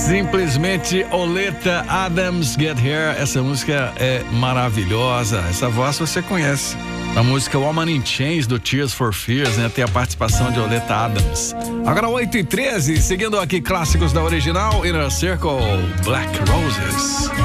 Simplesmente Oleta Adams, Get Here. Essa música é maravilhosa. Essa voz você conhece. A música Woman in Chains, do Tears for Fears, né? Tem a participação de Oleta Adams. Agora 8h13, seguindo aqui clássicos da original, Inner Circle, Black Roses.